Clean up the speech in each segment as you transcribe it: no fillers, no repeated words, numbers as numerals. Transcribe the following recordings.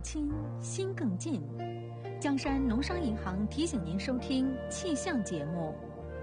亲，心更近。江山农商银行提醒您收听气象节目。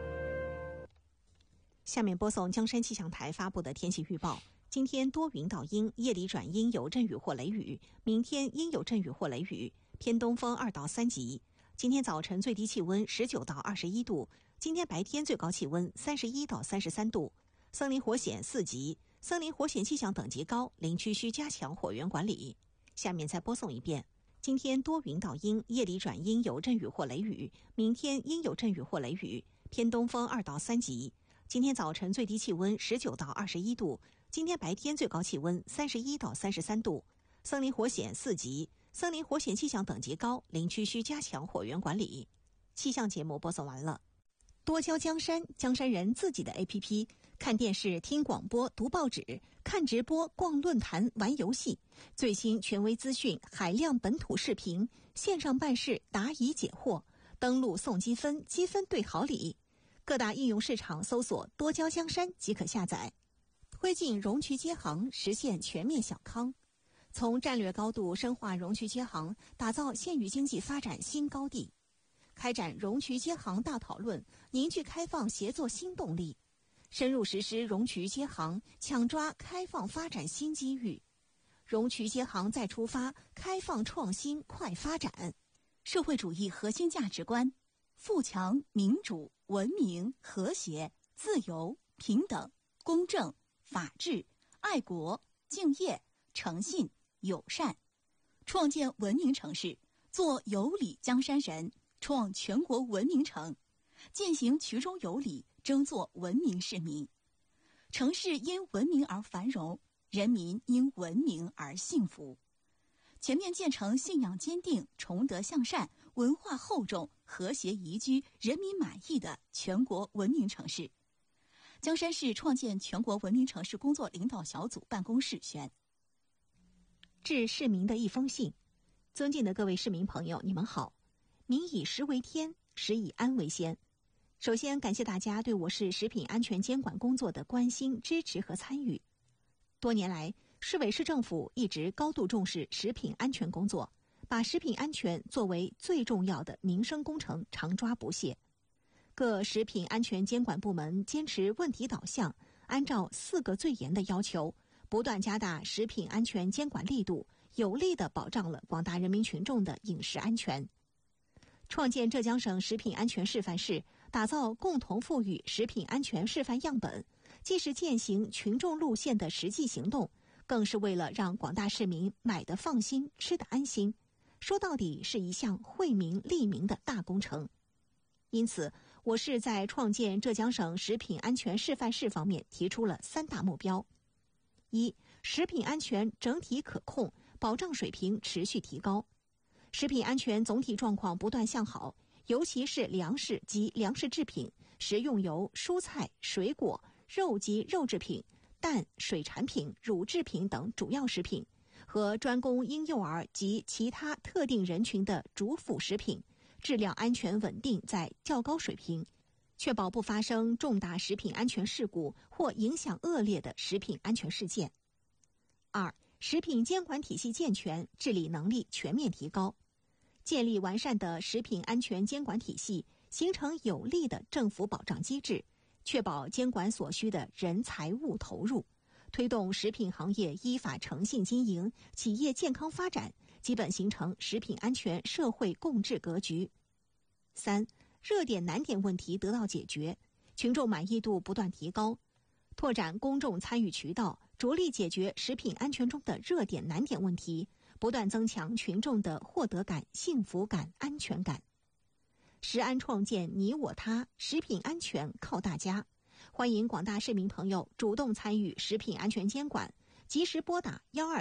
下面播送江山气象台发布的天气预报。今天多云到阴，夜里转阴有阵雨或雷雨，明天阴有阵雨或雷雨，偏东风2到3级。今天早晨最低气温19到21度，今天白天最高气温31到33度。森林火险4级，森林火险气象等级高，林区需加强火源管理。下面再播送一遍。今天多云到阴，夜里转阴有阵雨或雷雨，明天阴有阵雨或雷雨，偏东风2到3级。今天早晨最低气温19到21度，今天白天最高气温31到33度。森林火险4级，森林火险气象等级高，林区需加强火源管理。气象节目播送完了。多交江山，江山人自己的 APP， 看电视、听广播、读报纸、看直播、逛论坛、玩游戏，最新权威资讯、海量本土视频，线上办事答疑解惑，登录送积分，积分兑好礼。各大应用市场搜索多交江山即可下载。推进容渠接航，实现全面小康。从战略高度深化容渠接航，打造县域经济发展新高地。开展容渠接航大讨论，凝聚开放协作新动力，深入实施容渠接航，抢抓开放发展新机遇。容渠接航再出发，开放创新快发展。 社会主义核心价值观：富强、民主、文明、和谐、自由、平等、公正、法治、爱国、敬业、诚信、友善。创建文明城市，做有礼江山人，创全国文明城，践行衢中有礼，争做文明市民。城市因文明而繁荣，人民因文明而幸福。全面建成信仰坚定、崇德向善、文化厚重、和谐宜居、人民满意的全国文明城市。江山市创建全国文明城市工作领导小组办公室宣。 致市民的一封信。尊敬的各位市民朋友，你们好。民以食为天，食以安为先。首先感谢大家对我市食品安全监管工作的关心、支持和参与。多年来，市委市政府一直高度重视食品安全工作，把食品安全作为最重要的民生工程，常抓不懈。各食品安全监管部门坚持问题导向，按照4个最严的要求，不断加大食品安全监管力度，有力地保障了广大人民群众的饮食安全。创建浙江省食品安全示范市，打造共同富裕食品安全示范样本，既是践行群众路线的实际行动，更是为了让广大市民买得放心、吃得安心。说到底是一项惠民利民的大工程。因此，我市在创建浙江省食品安全示范市方面提出了3大目标：一、食品安全整体可控，保障水平持续提高。食品安全总体状况不断向好，尤其是粮食及粮食制品、食用油、蔬菜、水果、肉及肉制品、蛋、水产品、乳制品等主要食品和专供婴幼儿及其他特定人群的主辅食品，质量安全稳定在较高水平，确保不发生重大食品安全事故或影响恶劣的食品安全事件。2、食品监管体系健全，治理能力全面提高。建立完善的食品安全监管体系，形成有力的政府保障机制，确保监管所需的人财物投入，推动食品行业依法诚信经营，企业健康发展，基本形成食品安全社会共治格局。3、热点难点问题得到解决，群众满意度不断提高，拓展公众参与渠道，着力解决食品安全中的热点难点问题，不断增强群众的获得感、幸福感、安全感。食安创建你我他，食品安全靠大家。欢迎广大市民朋友主动参与食品安全监管，及时拨打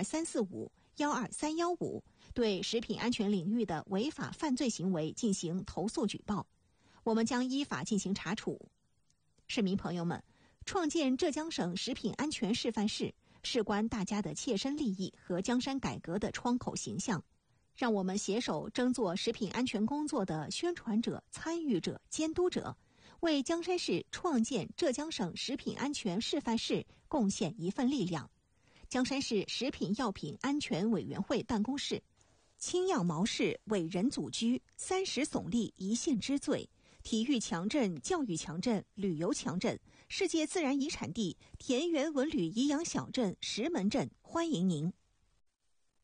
12345、12315，对食品安全领域的违法犯罪行为进行投诉举报，我们将依法进行查处。市民朋友们，创建浙江省食品安全示范市，事关大家的切身利益和江山改革的窗口形象。让我们携手争做食品安全工作的宣传者、参与者、监督者，为江山市创建浙江省食品安全示范市贡献一份力量。江山市食品药品安全委员会办公室青样毛氏为人祖居，30耸立一县之最，体育强镇、教育强镇、旅游强镇，世界自然遗产地田园文旅颐养小镇石门镇，欢迎您。